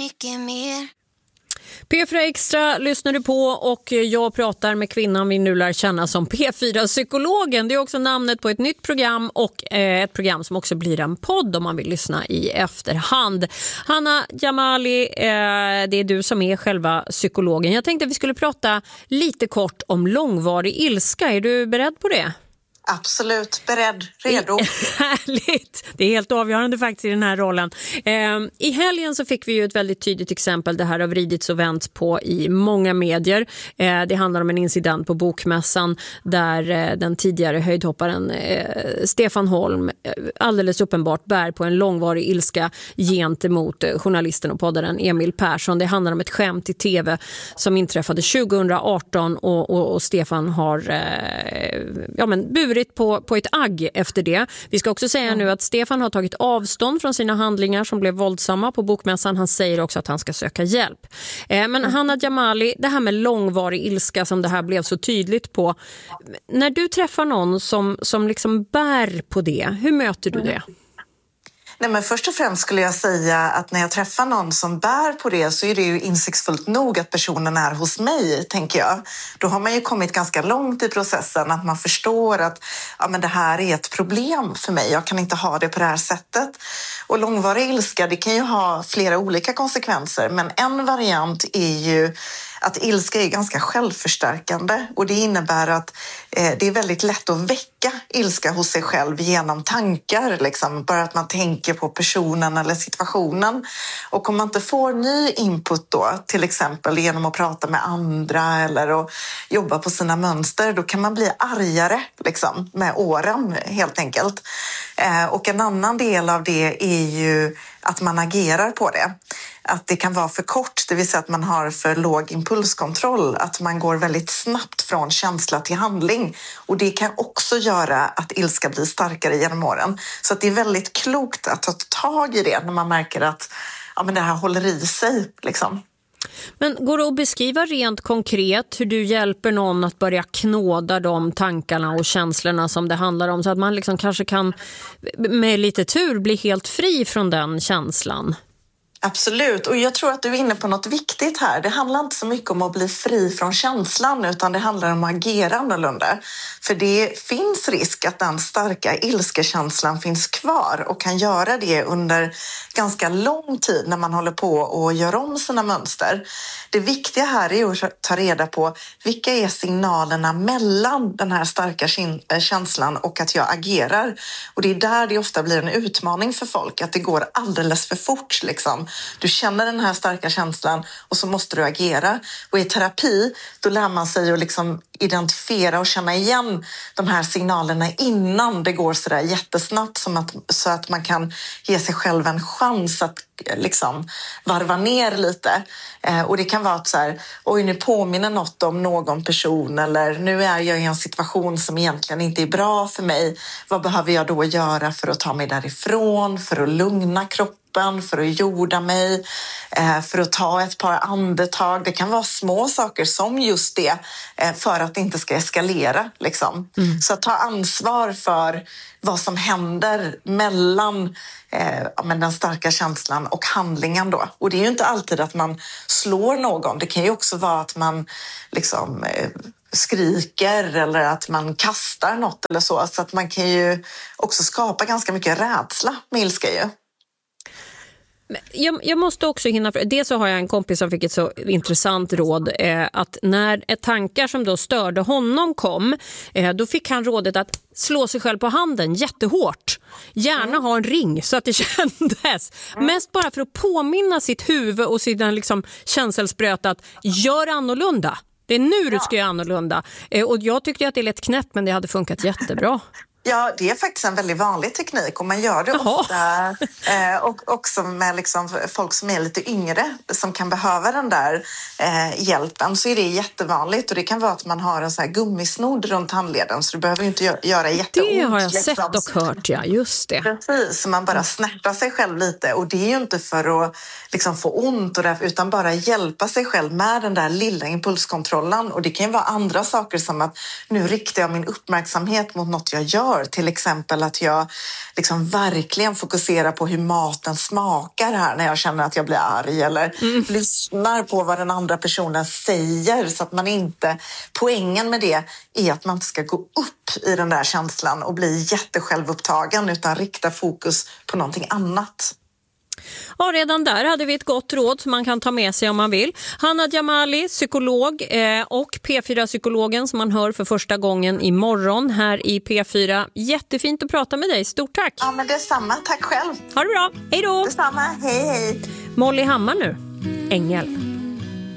mycket mer. P4 Extra lyssnar du på och jag pratar med kvinnan vi nu lär känna som P4-psykologen. Det är också namnet på ett nytt program och ett program som också blir en podd om man vill lyssna i efterhand. Hanna Jamali, det är du som är själva psykologen. Jag tänkte att vi skulle prata lite kort om långvarig ilska. Är du beredd på det? Absolut, beredd, redo. Härligt, det är helt avgörande faktiskt i den här rollen. I helgen så fick vi ju ett väldigt tydligt exempel. Det här har vridits och vänts på i många medier. Det handlar om en incident på Bokmässan där den tidigare höjdhopparen Stefan Holm alldeles uppenbart bär på en långvarig ilska gentemot journalisten och poddaren Emil Persson. Det handlar om ett skämt i tv som inträffade 2018 och Stefan har burit på ett agg efter det. Vi ska också säga nu att Stefan har tagit avstånd från sina handlingar som blev våldsamma på Bokmässan. Han säger också att han ska söka hjälp. Men Hanna Jamali, det här med långvarig ilska som det här blev så tydligt på. När du träffar någon som liksom bär på det, hur möter du det? Nej, men först och främst skulle jag säga att när jag träffar någon som bär på det så är det ju insiktsfullt nog att personen är hos mig, tänker jag. Då har man ju kommit ganska långt i processen, att man förstår att men det här är ett problem för mig. Jag kan inte ha det på det här sättet. Och långvarig ilska, det kan ju ha flera olika konsekvenser, men en variant är ju att ilska är ganska självförstärkande och det innebär att det är väldigt lätt att väcka ilska hos sig själv genom tankar, liksom. Bara att man tänker på personen eller situationen. Och om man inte får ny input då, till exempel genom att prata med andra eller att jobba på sina mönster, då kan man bli argare liksom, med åren helt enkelt. Och en annan del av det är ju att man agerar på det. Att det kan vara för kort, det vill säga att man har för låg impulskontroll, att man går väldigt snabbt från känsla till handling. Och det kan också göra att ilska blir starkare genom åren. Så att det är väldigt klokt att ta tag i det när man märker att men det här håller i sig. Liksom. Men går det att beskriva rent konkret hur du hjälper någon att börja knåda de tankarna och känslorna som det handlar om, så att man liksom kanske kan med lite tur bli helt fri från den känslan? Absolut, och jag tror att du är inne på något viktigt här. Det handlar inte så mycket om att bli fri från känslan, utan det handlar om att agera annorlunda. För det finns risk att den starka ilskekänslan finns kvar och kan göra det under ganska lång tid när man håller på och gör om sina mönster. Det viktiga här är att ta reda på vilka är signalerna mellan den här starka känslan och att jag agerar. Och det är där det ofta blir en utmaning för folk, att det går alldeles för fort liksom. Du känner den här starka känslan och så måste du agera. Och i terapi då lär man sig att liksom identifiera och känna igen de här signalerna innan det går sådär jättesnabbt, så att man kan ge sig själv en chans att liksom varva ner lite. Och det kan vara att så här, oj, nu påminner något om någon person, eller nu är jag i en situation som egentligen inte är bra för mig. Vad behöver jag då göra för att ta mig därifrån, för att lugna kroppen, för att jorda mig, för att ta ett par andetag. Det kan vara små saker som just det, för att det inte ska eskalera. Liksom. Så att ta ansvar för vad som händer mellan den starka känslan och handlingen då. Och det är ju inte alltid att man slår någon. Det kan ju också vara att man liksom skriker eller att man kastar något eller så. Så att man kan ju också skapa ganska mycket rädsla med ilska ju. Jag måste också hinna, det så har jag en kompis som fick ett så intressant råd, att när tankar som då störde honom kom, då fick han rådet att slå sig själv på handen jättehårt. Gärna ha en ring så att det kändes. Mest bara för att påminna sitt huvud och sina liksom känselspröt att gör annorlunda. Det är nu du ska göra annorlunda. Och jag tyckte att det lät knäppt, men det hade funkat jättebra. Ja, det är faktiskt en väldigt vanlig teknik och man gör det ofta och också med liksom folk som är lite yngre som kan behöva den där hjälpen, så är det jättevanligt, och det kan vara att man har en så här gummisnodd runt handleden, så du behöver inte göra jätteont. Det har jag sett och hört, ja, just det. Precis, så man bara snärtar sig själv lite, och det är ju inte för att liksom få ont och därför, utan bara hjälpa sig själv med den där lilla impulskontrollen. Och det kan ju vara andra saker som att nu riktar jag min uppmärksamhet mot något jag gör gör. Till exempel att jag liksom verkligen fokuserar på hur maten smakar här när jag känner att jag blir arg, eller lyssnar på vad den andra personen säger, så att man inte... Poängen med det är att man inte ska gå upp i den där känslan och bli jättesjälvupptagen, utan rikta fokus på någonting annat. Ja, redan där hade vi ett gott råd som man kan ta med sig om man vill. Hanna Jamali, psykolog och P4-psykologen som man hör för första gången imorgon här i P4. Jättefint att prata med dig. Stort tack! Ja, men detsamma. Tack själv. Ha det bra. Hej då! Detsamma. Hej, hej. Molly Hammar nu. Ängel.